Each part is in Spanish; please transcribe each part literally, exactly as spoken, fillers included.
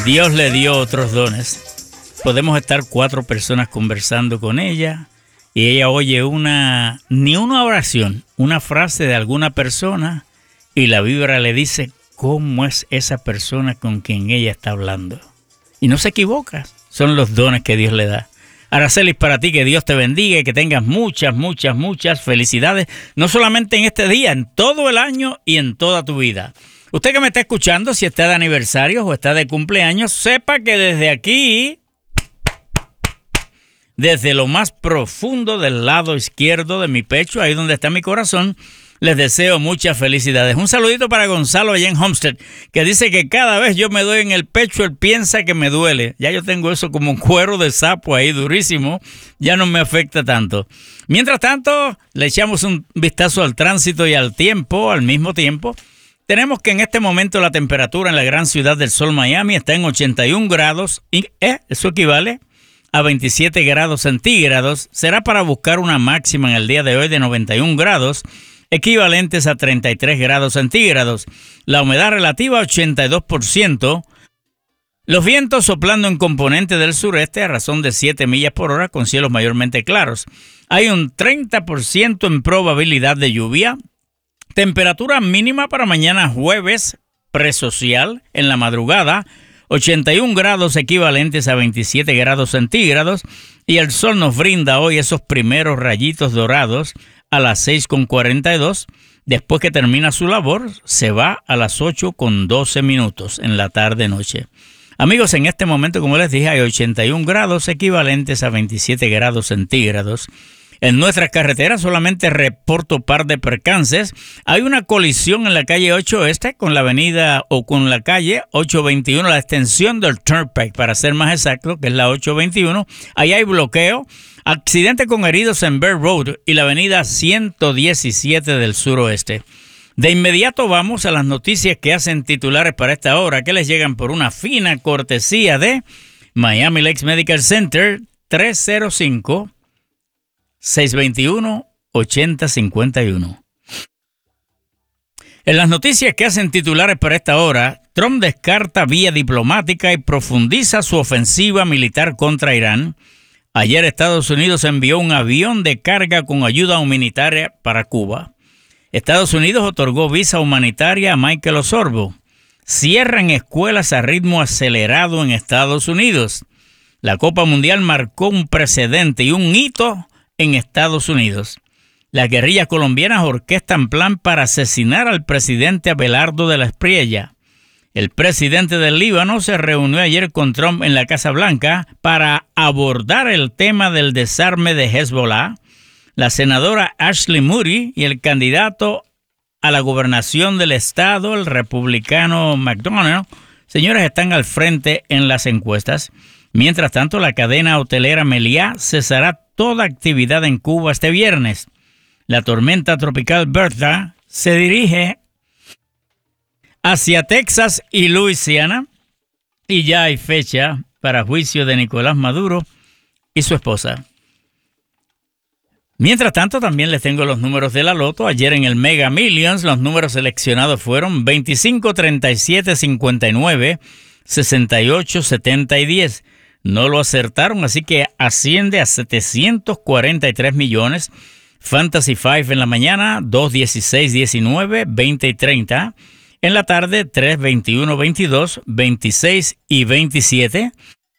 Dios le dio otros dones. Podemos estar cuatro personas conversando con ella y ella oye una, ni una oración, una frase de alguna persona y la vibra le dice cómo es esa persona con quien ella está hablando. Y no se equivoca, son los dones que Dios le da. Aracelis, para ti, que Dios te bendiga y que tengas muchas, muchas, muchas felicidades, no solamente en este día, en todo el año y en toda tu vida. Usted que me está escuchando, si está de aniversario o está de cumpleaños, sepa que desde aquí, desde lo más profundo del lado izquierdo de mi pecho, ahí donde está mi corazón, les deseo muchas felicidades. Un saludito para Gonzalo allá en Homestead, que dice que cada vez yo me doy en el pecho, él piensa que me duele. Ya yo tengo eso como un cuero de sapo ahí durísimo, ya no me afecta tanto. Mientras tanto, le echamos un vistazo al tránsito y al tiempo, al mismo tiempo. Tenemos que en este momento la temperatura en la gran ciudad del sol, Miami, está en ochenta y un grados, y eh, eso equivale a veintisiete grados centígrados. Será para buscar una máxima en el día de hoy de noventa y un grados, equivalentes a treinta y tres grados centígrados. La humedad relativa ochenta y dos por ciento. Los vientos soplando en componente del sureste a razón de siete millas por hora con cielos mayormente claros. Hay un treinta por ciento en probabilidad de lluvia. Temperatura mínima para mañana jueves presocial en la madrugada, ochenta y un grados equivalentes a veintisiete grados centígrados, y el sol nos brinda hoy esos primeros rayitos dorados a las seis con cuarenta y dos. Después que termina su labor, se va a las ocho con doce minutos en la tarde-noche. Amigos, en este momento, como les dije, hay ochenta y un grados equivalentes a veintisiete grados centígrados. En nuestras carreteras solamente reporto par de percances. Hay una colisión en la calle ocho Este con la avenida o con la calle ocho veintiuno, la extensión del Turnpike, para ser más exacto, que es la ocho veintiuno. Ahí hay bloqueo. Accidente con heridos en Bear Road y la avenida ciento diecisiete del suroeste. De inmediato vamos a las noticias que hacen titulares para esta hora, que les llegan por una fina cortesía de Miami Lakes Medical Center, tres cero cinco, seis dos uno, ocho cero cinco uno. En las noticias que hacen titulares para esta hora, Trump descarta vía diplomática y profundiza su ofensiva militar contra Irán. Ayer Estados Unidos envió un avión de carga con ayuda humanitaria para Cuba. Estados Unidos otorgó visa humanitaria a Michael Osorbo. Cierran escuelas a ritmo acelerado en Estados Unidos. La Copa Mundial marcó un precedente y un hito en Estados Unidos. Las guerrillas colombianas orquestan plan para asesinar al presidente Abelardo de la Espriella. El presidente del Líbano se reunió ayer con Trump en la Casa Blanca para abordar el tema del desarme de Hezbollah. La senadora Ashley Moody y el candidato a la gobernación del estado, el republicano McDonnell, señores, están al frente en las encuestas. Mientras tanto, la cadena hotelera Meliá cesará toda actividad en Cuba este viernes. La tormenta tropical Bertha se dirige hacia Texas y Luisiana y ya hay fecha para juicio de Nicolás Maduro y su esposa. Mientras tanto, también les tengo los números de la loto. Ayer en el Mega Millions los números seleccionados fueron veinticinco, treinta y siete, cincuenta y nueve, sesenta y ocho, setenta y diez. No lo acertaron, así que asciende a setecientos cuarenta y tres millones. Fantasy cinco en la mañana, dos, dieciséis, diecinueve, veinte y treinta. En la tarde, tres, veintiuno, veintidós, veintiséis y veintisiete.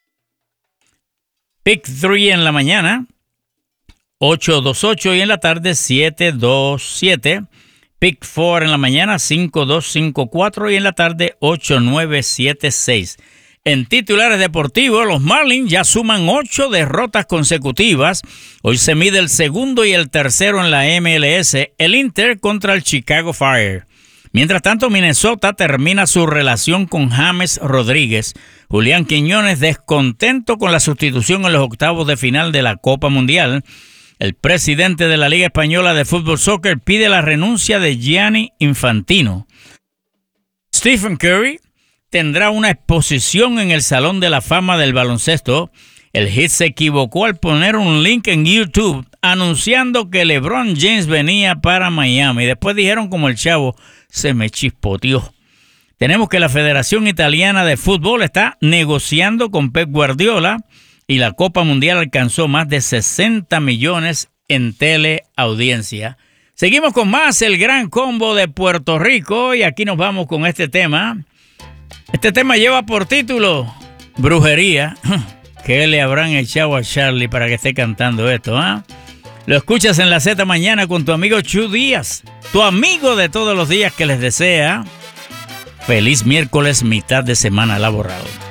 Pick tres en la mañana, ocho, dos, ocho. Y en la tarde, siete, dos, siete. Pick cuatro en la mañana, cinco, dos, cinco, cuatro. Y en la tarde, ocho, nueve, siete, seis. En titulares deportivos, los Marlins ya suman ocho derrotas consecutivas. Hoy se mide el segundo y el tercero en la M L S, el Inter contra el Chicago Fire. Mientras tanto, Minnesota termina su relación con James Rodríguez. Julián Quiñones descontento con la sustitución en los octavos de final de la Copa Mundial. El presidente de la Liga Española de Fútbol Soccer pide la renuncia de Gianni Infantino. Stephen Curry tendrá una exposición en el Salón de la Fama del Baloncesto. El Heat se equivocó al poner un link en YouTube anunciando que LeBron James venía para Miami. Después dijeron como el chavo, se me chispoteó. Tenemos que la Federación Italiana de Fútbol está negociando con Pep Guardiola y la Copa Mundial alcanzó más de sesenta millones en teleaudiencia. Seguimos con más el Gran Combo de Puerto Rico y aquí nos vamos con este tema. Este tema lleva por título Brujería. ¿Qué le habrán echado a Charlie para que esté cantando esto? ¿Ah? Lo escuchas en la Z mañana con tu amigo Chu Díaz, tu amigo de todos los días que les desea feliz miércoles, mitad de semana laboral.